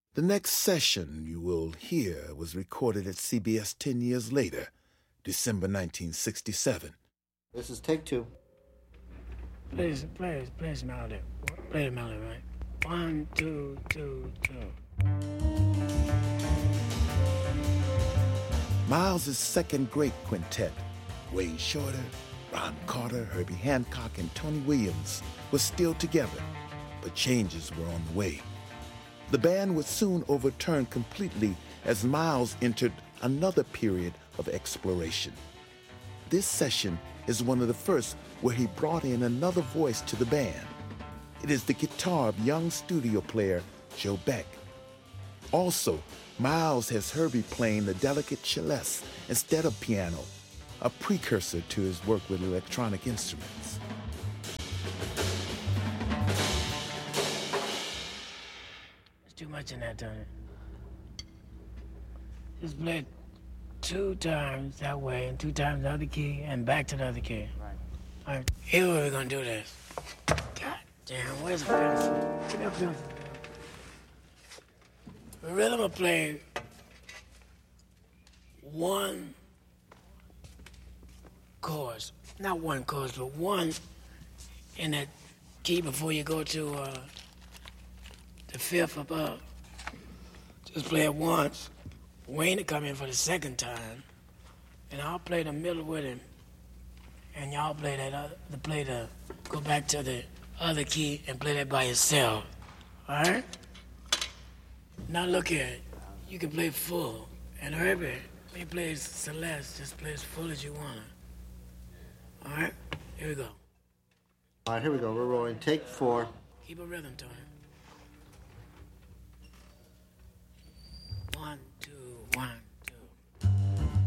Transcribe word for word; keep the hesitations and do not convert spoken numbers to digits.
The next session you will hear was recorded at C B S ten years later, December nineteen sixty-seven. This is take two. Play, play, play this melody. Play the melody, right? One, two, two, two. Miles' second great quintet, Wayne Shorter, Ron Carter, Herbie Hancock, and Tony Williams, was still together, but changes were on the way. The band would soon overturn completely as Miles entered another period of exploration. This session is one of the first where he brought in another voice to the band. It is the guitar of young studio player Joe Beck. Also, Miles has Herbie playing the delicate celeste instead of piano, a precursor to his work with electronic instruments. There's too much in that, Tony. Just play it two times that way and two times the other key and back to the other key. Right. All right, here we're gonna do this. God damn, where's the pencil? Give me a pencil. The rhythm will play one chorus, not one chorus, but one in that key before you go to uh, the fifth above. Just play it once. Wayne to come in for the second time, and I'll play the middle with him, and y'all play that other, the play the go back to the other key and play that by yourself. All right? Now look here, you can play full, and Herbie, when he plays Celeste, just play as full as you want. All right? Here we go. All right, here we go. We're rolling. Take four. Keep a rhythm, Tony.